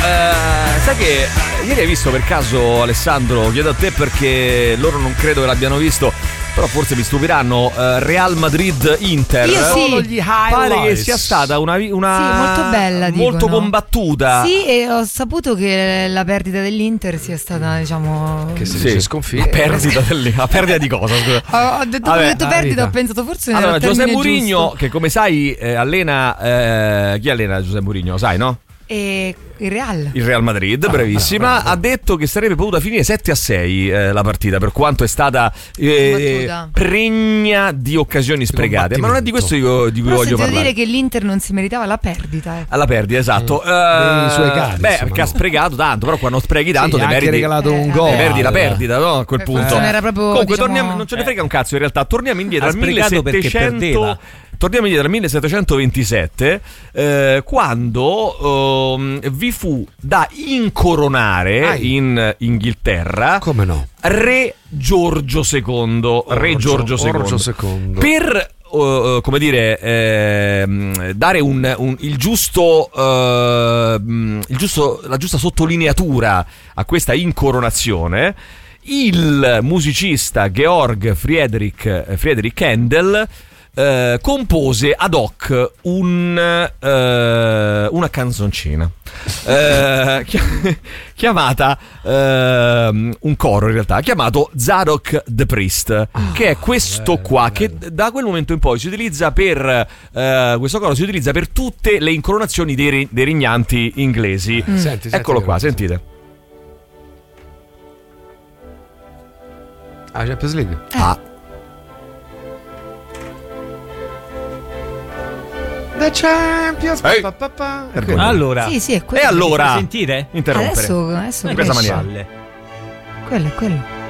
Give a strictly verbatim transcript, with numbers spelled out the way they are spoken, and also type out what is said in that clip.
eh, sai che ieri hai visto per caso, Alessandro, chiedo a te perché loro non credo che l'abbiano visto, però forse mi stupiranno, uh, Real Madrid-Inter. Io sì. Gli pare che sia stata una, una sì, molto bella, molto dicono. combattuta. Sì, e ho saputo che la perdita dell'Inter sia stata, diciamo, che si sì. dice sconfitta. La perdita dell'Inter. La perdita di cosa? Scusa. Ho, ho detto, Vabbè, ho detto perdita, ho pensato forse allora, José Mourinho, giusto. che come sai eh, allena eh, chi allena José Mourinho, sai, no? E il Real Il Real Madrid, bravissima, ha detto che sarebbe potuta finire sette a sei eh, la partita, per quanto è stata eh, pregna di occasioni sprecate. Ma non è di questo io, di cui però voglio parlare. dire che l'Inter non si meritava la perdita, eh. Alla perdita, esatto. Mm. Uh, suoi cari, beh, insomma, perché ha sprecato tanto, però quando sprechi tanto sì, ti meriti, regalato un eh, gol. ti perdi la perdita, no? A quel eh, punto. Non era proprio, Comunque diciamo... torniamo, non ce ne frega un cazzo in realtà. Torniamo indietro ha al sprecato perché perdeva. Torniamo indietro al millesettecentoventisette, eh, quando eh, vi fu da incoronare Ai. in Inghilterra come no? Re Giorgio secondo. Orgio, Re Giorgio Orgio secondo. secondo. Per uh, come dire, eh, dare un, un, il giusto, uh, il giusto, la giusta sottolineatura a questa incoronazione, il musicista Georg Friedrich, Friedrich Händel Uh, compose ad hoc un, uh, una canzoncina uh, chi- chiamata uh, un coro in realtà chiamato Zadok the Priest, oh, che è questo bello, qua bello. Che da quel momento in poi si utilizza per uh, questo coro si utilizza per tutte le incoronazioni dei, dei regnanti inglesi. mm. senti, Eccolo senti, qua, sentite. Ah, Champions League. eh. Ah. The Champions. Ehi. Pa, pa, pa. Allora, Sì, sì, è E quello. allora sentire? Interrompere Adesso, adesso in questa cresce. maniera. Quello è quello.